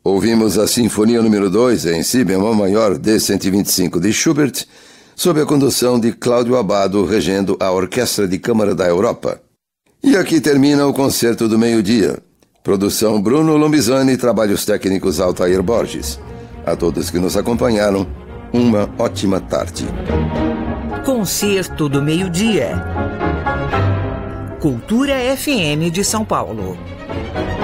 Ouvimos a Sinfonia número 2 em Si bemol maior D125 de Schubert, sob a condução de Cláudio Abbado, regendo a Orquestra de Câmara da Europa. E aqui termina o Concerto do Meio-Dia. Produção Bruno Lombizani, trabalhos técnicos Altair Borges. A todos que nos acompanharam, uma ótima tarde. Concerto do Meio-Dia. Cultura FM de São Paulo.